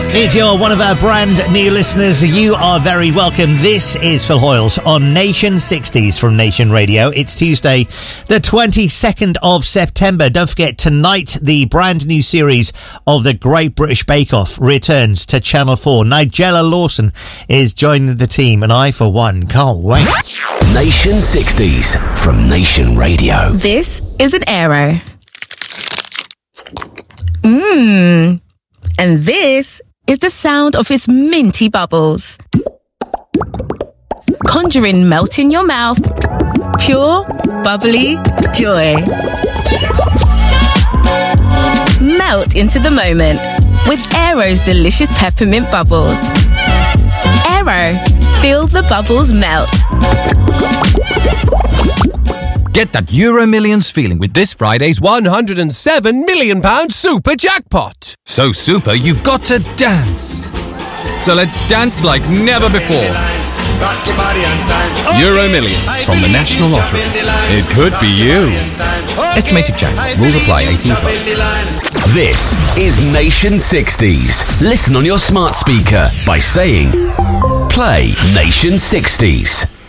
If you're one of our brand new listeners, you are very welcome. This is Phil Hoyles on Nation 60s from Nation Radio. It's Tuesday, the 22nd of September. Don't forget, tonight, the brand new series of the Great British Bake Off returns to Channel 4. Nigella Lawson is joining the team, and I, for one, can't wait. Nation 60s from Nation Radio. This is an Aero. And this is the sound of its minty bubbles. Conjuring melt in your mouth. Pure, bubbly joy. Melt into the moment with Aero's delicious peppermint bubbles. Aero, feel the bubbles melt. Get that Euro Millions feeling with this Friday's £107 million super jackpot. So super, you've got to dance. So let's dance like never before. Euro Millions from the National Lottery. It could be you. Estimated jackpot. Rules apply. 18+. This is Nation 60s. Listen on your smart speaker by saying, play Nation 60s.